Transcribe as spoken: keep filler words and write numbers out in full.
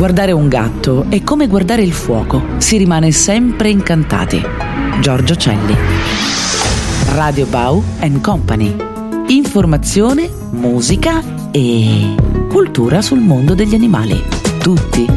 Guardare un gatto è come guardare il fuoco, si rimane sempre incantati. Giorgio Celli. Radio Bau and Company. Informazione, musica e cultura sul mondo degli animali. Tutti